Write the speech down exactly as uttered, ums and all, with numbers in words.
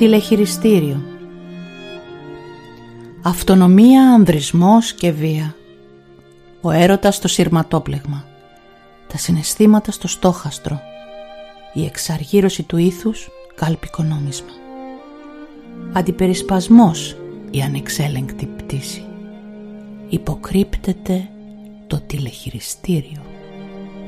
τηλεχειριστήριο. Αυτονομία, ανδρισμός και βία. Ο έρωτας στο σειρματόπλεγμα. Τα συναισθήματα στο στόχαστρο. Η εξαργύρωση του ήθους κάλπικο νόμισμα. Αντιπερισπασμός, η ανεξέλεγκτη πτήση. Υποκρύπτεται το τηλεχειριστήριο.